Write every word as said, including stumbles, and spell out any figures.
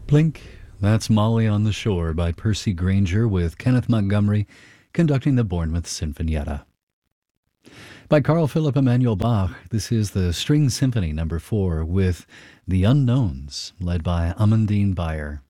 Blink, that's Molly on the Shore by Percy Granger with Kenneth Montgomery conducting the Bournemouth Sinfonietta. By Carl Philipp Emanuel Bach, this is the String Symphony number four with The Unknowns, led by Amandine Bayer.